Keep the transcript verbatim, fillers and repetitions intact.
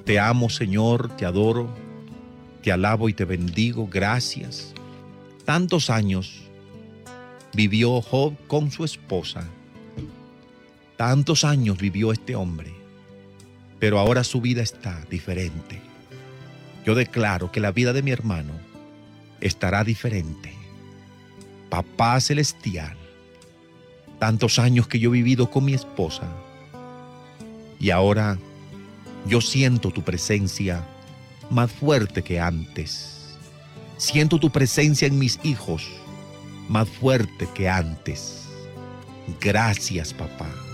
Te amo, Señor, te adoro, te alabo y te bendigo. Gracias. Tantos años vivió Job con su esposa. Tantos años vivió este hombre, pero ahora su vida está diferente. Yo declaro que la vida de mi hermano estará diferente. Papá Celestial, tantos años que yo he vivido con mi esposa y ahora yo siento tu presencia más fuerte que antes. Siento tu presencia en mis hijos más fuerte que antes. Gracias, papá.